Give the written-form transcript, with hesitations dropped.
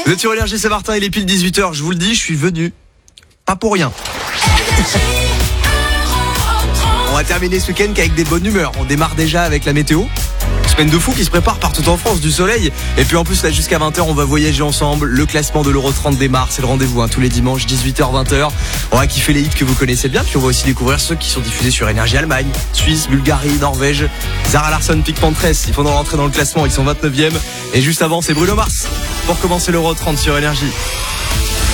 Vous êtes sur Énergie, c'est Martin, il est pile 18h. Je vous le dis, je suis venu. Pas pour rien. On va terminer ce week-end qu'avec des bonnes humeurs. On démarre déjà avec la météo. Semaine de fou qui se prépare partout en France, du soleil. Et puis en plus, là, jusqu'à 20h, on va voyager ensemble. Le classement de l'Euro 30 démarre. C'est le rendez-vous tous les dimanches, 18h, 20h. On va kiffer les hits que vous connaissez bien. Puis on va aussi découvrir ceux qui sont diffusés sur Énergie Allemagne, Suisse, Bulgarie, Norvège. Zara Larsson, Pink Panthers. Ils font rentrer dans le classement. Ils sont 29e. Et juste avant, c'est Bruno Mars. Pour commencer l'Euro 30 sur Énergie.